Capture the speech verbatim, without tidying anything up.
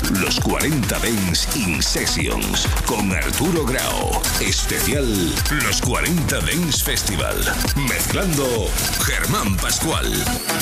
Los cuarenta Dance In Sessions con Arturo Grau. Especial Los cuarenta Dance Festival. Mezclando Germán Pascual.